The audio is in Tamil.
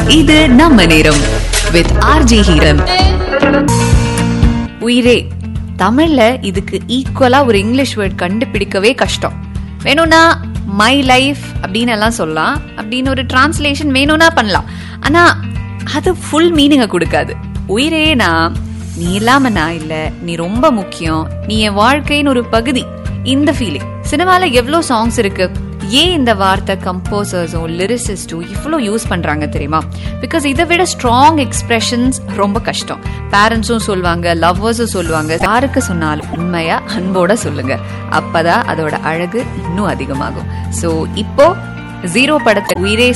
இது நம்ம நேரம் வித் ஆர்ஜி ஹீரன். உயிரே தமிழ்ல இதுக்கு ஈக்குவலா ஒரு இங்கிலீஷ் வேர்ட் கண்டுபிடிக்கவே கஷ்டம். வேணும்னா மை லைஃப் அப்படின்னு எல்லாம் சொல்லலாம், அப்படின்னு ஒரு டிரான்ஸ்லேஷன் வேணும்னா பண்ணலாம். ஆனா அது ஃபுல் மீனிங்க கொடுக்காது. உயிரே நான், நீ இல்லாம நான் இல்ல, நீ ரொம்ப முக்கியம், நீ என் வாழ்க்கையின் ஒரு பகுதி, இந்த ஃபீலிங். சினிமால எவ்வளவு சாங்ஸ் இருக்கு. ஏன் இந்த வார்த்தை கம்போசர்ஸும் லிரிசிஸ்டும் இவ்வளோ யூஸ் பண்றாங்க தெரியுமா? பிகாஸ் இதை விட ஸ்ட்ராங் எக்ஸ்பிரஷன்ஸ் ரொம்ப கஷ்டம். பேரண்ட்ஸும் சொல்லுவாங்க, லவ்வர்ஸும் சொல்லுவாங்க. யாருக்கு சொன்னாலும் உண்மையா அன்போட சொல்லுங்க, அப்பதான் அதோட அழகு இன்னும் அதிகமாகும். ஸோ இப்போ 0 படத்தை உயிரே